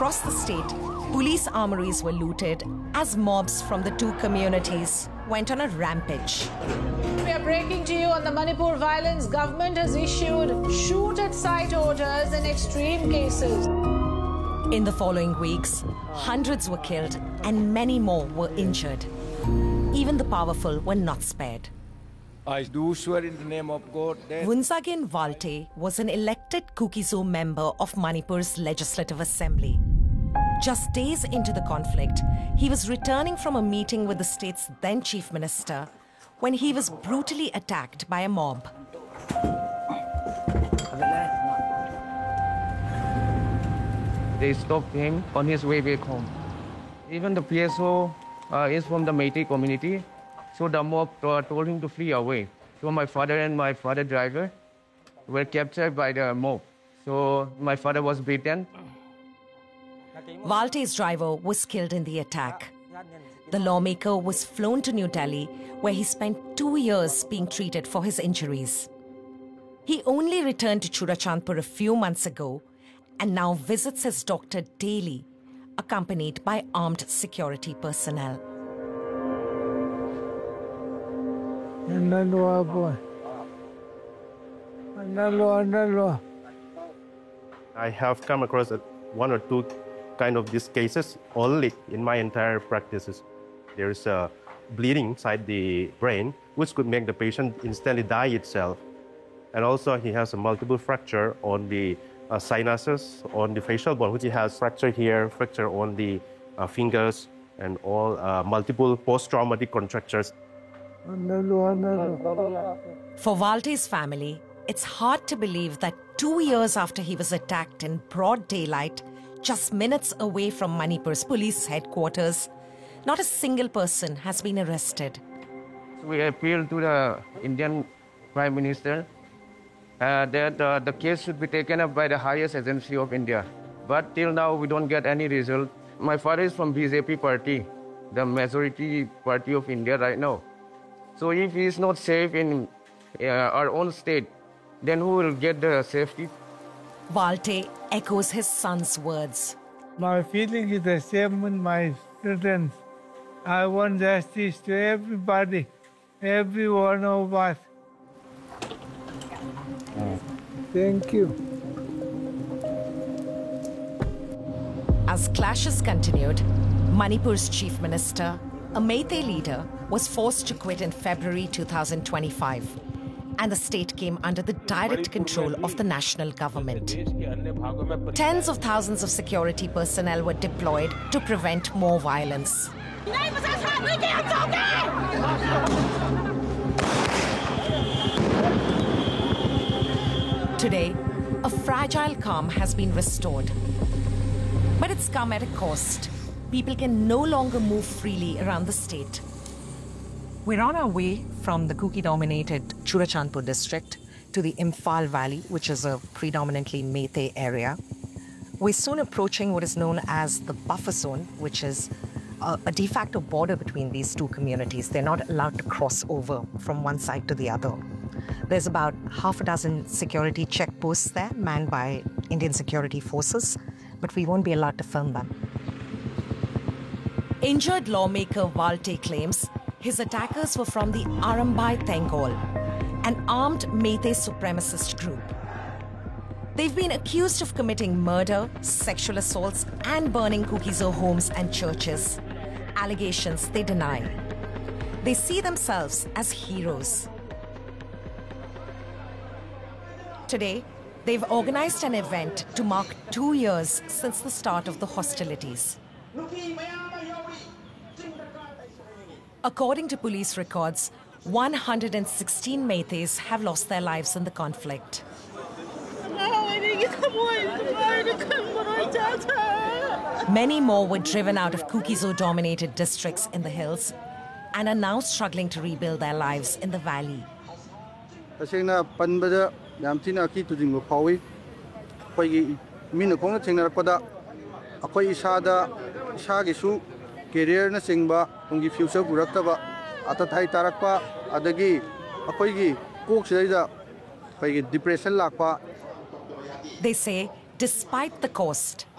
Across the state, police armories were looted as mobs from the two communities went on a rampage. We are breaking to you on the Manipur violence. Government has issued shoot-at-sight orders in extreme cases. In the following weeks, hundreds were killed and many more were injured. Even the powerful were not spared. I do swear in the name of God that... Wunsagin Walte was an elected Kuki-Zo member of Manipur's Legislative Assembly. Just days into the conflict, he was returning from a meeting with the state's then Chief Minister when he was brutally attacked by a mob. They stopped him on his way back home. Even the PSO is from the Métis community, so the mob told him to flee away. So my father and my father driver were captured by the mob. So my father was beaten. Walte's driver was killed in the attack. The lawmaker was flown to New Delhi, where he spent 2 years being treated for his injuries. He only returned to Churachandpur a few months ago and now visits his doctor daily, accompanied by armed security personnel. I have come across one or two kind of these cases only in my entire practices. There is a bleeding inside the brain, which could make the patient instantly die itself. And also he has a multiple fracture on the sinuses, on the facial bone, which he has fracture here, fracture on the fingers, and all multiple post-traumatic contractures. For Walte's family, it's hard to believe that 2 years after he was attacked in broad daylight, just minutes away from Manipur's police headquarters, not a single person has been arrested. We appeal to the Indian Prime Minister that the case should be taken up by the highest agency of India. But till now, we don't get any result. My father is from BJP party, the majority party of India right now. So if he is not safe in our own state, then who will get the safety? Walte echoes his son's words. My feeling is the same with my students. I want justice to everybody, every one of us. Thank you. As clashes continued, Manipur's chief minister, a Meitei leader, was forced to quit in February 2025, and the state came under the direct control of the national government. Tens of thousands of security personnel were deployed to prevent more violence. Today, a fragile calm has been restored. But it's come at a cost. People can no longer move freely around the state. We're on our way from the Kuki-dominated Churachandpur district to the Imphal Valley, which is a predominantly Meitei area. We're soon approaching what is known as the buffer zone, which is a de facto border between these two communities. They're not allowed to cross over from one side to the other. There's about half a dozen security checkposts there, manned by Indian security forces, but we won't be allowed to film them. Injured lawmaker Walte claims his attackers were from the Arambai Tengol, an armed Meitei supremacist group. They've been accused of committing murder, sexual assaults, and burning Kuki-Zo homes and churches. Allegations they deny. They see themselves as heroes. Today, they've organized an event to mark 2 years since the start of the hostilities. According to police records, 116 Meiteis have lost their lives in the conflict. Many more were driven out of Kuki-Zo-dominated districts in the hills and are now struggling to rebuild their lives in the valley. They say, despite the cost,